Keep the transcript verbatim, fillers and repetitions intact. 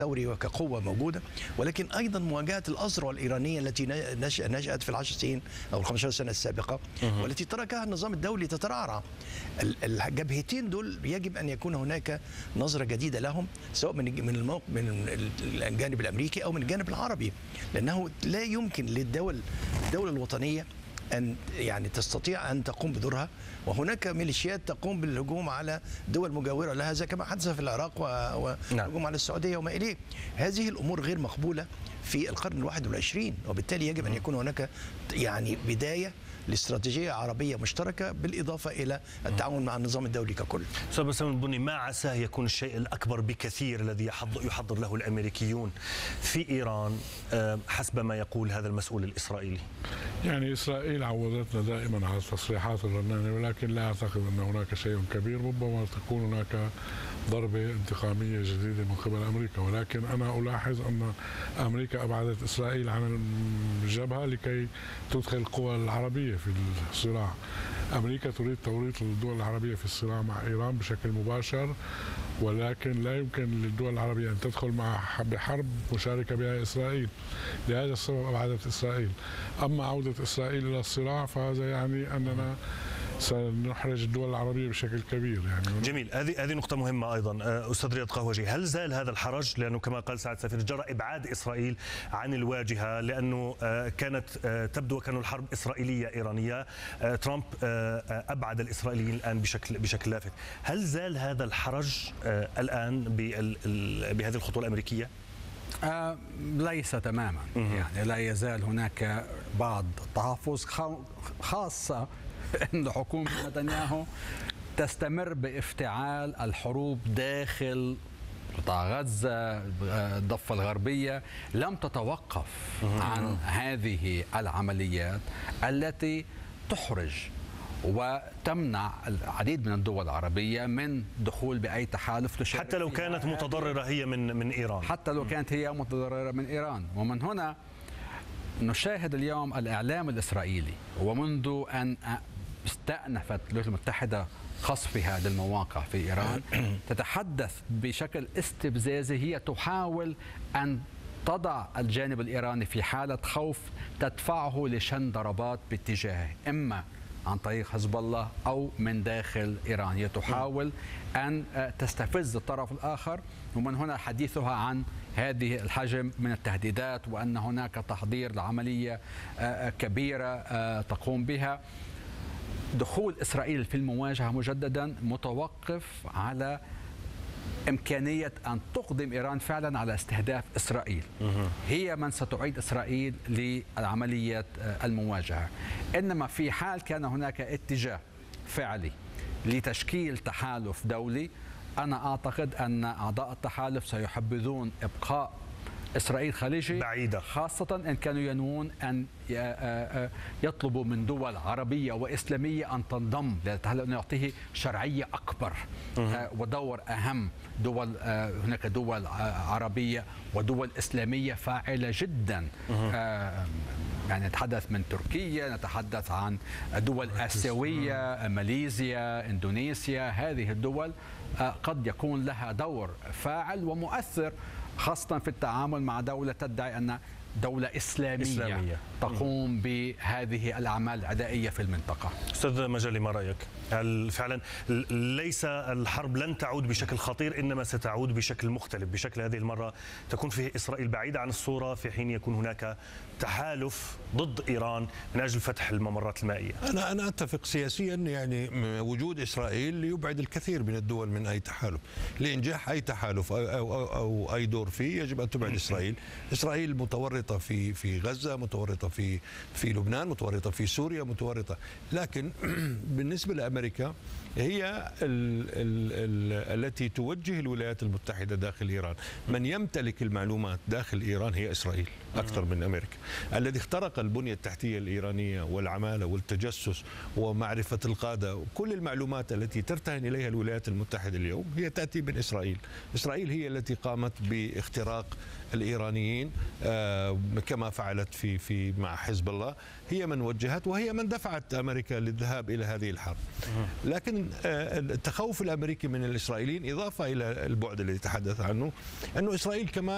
ثوري وكقوة موجودة، ولكن أيضا مواجهة الأذرع الإيرانية التي نشأت في العشر سنين أو الخمسة عشر سنة السابقة والتي تركها النظام الدولي تترعرع. الجبهتين دول يجب أن يكون هناك نظرة جديدة لهم، سواء من من الموقع من الجانب الأمريكي أو من الجانب العربي، لأنه لا يمكن للدول الدولة الوطنية أن يعني تستطيع أن تقوم بدورها، وهناك ميليشيات تقوم بالهجوم على دول مجاورة لها زي كما حدث في العراق والهجوم على السعودية وما إليه. هذه الأمور غير مقبولة في القرن الواحد والعشرين، وبالتالي يجب أن يكون هناك يعني بداية لاستراتيجية عربية مشتركة بالإضافة إلى التعاون مع النظام الدولي ككل. أستاذ بسام البني، ما عساه يكون الشيء الأكبر بكثير الذي يحضر له الأمريكيون في إيران حسب ما يقول هذا المسؤول الإسرائيلي؟ يعني إسرائيل عودتنا دائما على التصريحات الرنانة، ولكن لا أعتقد أن هناك شيء كبير. ربما تكون هناك ضربة انتقامية جديدة من قبل أمريكا، ولكن أنا ألاحظ أن أمريكا أبعدت إسرائيل عن الجبهة لكي تدخل القوى العربية في الصراع. أمريكا تريد توريط الدول العربية في الصراع مع إيران بشكل مباشر، ولكن لا يمكن للدول العربية أن تدخل مع بحرب مشاركة بها إسرائيل. لهذا السبب أبعدت إسرائيل. أما عودة إسرائيل إلى الصراع فهذا يعني أننا سنحرج الدول العربية بشكل كبير. يعني جميل، هذه هذه نقطة مهمة أيضا. أستاذ رياض قهوجي، هل زال هذا الحرج؟ لأنه كما قال سعد سفير جرى إبعاد إسرائيل عن الواجهة، لأنه كانت تبدو كأنه الحرب إسرائيلية إيرانية. ترامب أبعد الإسرائيليين الآن بشكل بشكل لافت. هل زال هذا الحرج الآن بهذه الخطوة الأمريكية؟ آه ليس تماما. يعني لا يزال هناك بعض التحفظ، خاصة أن حكومة نتنياهو تستمر بافتعال الحروب داخل قطاع غزة، الضفة الغربية، لم تتوقف عن هذه العمليات التي تحرج وتمنع العديد من الدول العربية من دخول بأي تحالف تشارك، حتى لو كانت متضررة هي من من إيران، حتى لو كانت هي متضررة من إيران. ومن هنا نشاهد اليوم الإعلام الإسرائيلي، ومنذ أن استأنفت الولايات المتحدة خصفها للمواقع في إيران تتحدث بشكل استفزازي. هي تحاول أن تضع الجانب الإيراني في حالة خوف تدفعه لشن ضربات باتجاهه، إما عن طريق حزب الله أو من داخل إيران. هي تحاول أن تستفز الطرف الآخر، ومن هنا حديثها عن هذه الحجم من التهديدات، وأن هناك تحضير لعملية كبيرة تقوم بها. دخول إسرائيل في المواجهة مجددا متوقف على إمكانية أن تقدم إيران فعلا على استهداف إسرائيل. هي من ستعيد إسرائيل لعملية المواجهة. إنما في حال كان هناك اتجاه فعلي لتشكيل تحالف دولي، أنا أعتقد أن أعضاء التحالف سيحبذون إبقاء إسرائيل خليجي بعيدة، خاصة إن كانوا ينوون أن يطلبوا من دول عربية وإسلامية أن تنضم للتحالف، أن يعطيه شرعية أكبر ودور أهم. دول هناك دول عربية ودول إسلامية فاعلة جدا، يعني نتحدث من تركيا، نتحدث عن دول آسيوية، ماليزيا، إندونيسيا. هذه الدول قد يكون لها دور فاعل ومؤثر، خاصة في التعامل مع دولة تدعي أن دولة إسلامية, إسلامية تقوم بهذه الأعمال العدائية في المنطقة. أستاذ مجالي، ما رأيك؟ هل فعلا ليس الحرب لن تعود بشكل خطير، إنما ستعود بشكل مختلف، بشكل هذه المرة تكون فيه إسرائيل بعيدة عن الصورة في حين يكون هناك تحالف ضد إيران من أجل فتح الممرات المائية؟ أنا أنا أتفق سياسيا، يعني وجود إسرائيل يبعد الكثير من الدول من أي تحالف. لإنجاح أي تحالف أو, أو, أو, أو أي دور فيه يجب أن تبعد إسرائيل. إسرائيل متورطة في في غزة، متورطة في في لبنان، متورطة في سوريا، متورطة. لكن بالنسبة لأمريكا هي ال ال ال التي توجه الولايات المتحدة داخل إيران. من يمتلك المعلومات داخل إيران هي إسرائيل أكثر من أمريكا. الذي اخترق البنية التحتية الإيرانية والعمالة والتجسس ومعرفة القادة، كل المعلومات التي ترتهن إليها الولايات المتحدة اليوم هي تأتي من إسرائيل. إسرائيل هي التي قامت باختراق الإيرانيين كما فعلت في في مع حزب الله. هي من وجهت وهي من دفعت أمريكا للذهاب إلى هذه الحرب. لكن التخوف الأمريكي من الإسرائيليين إضافة إلى البعد الذي تحدث عنه، أنه إسرائيل كمان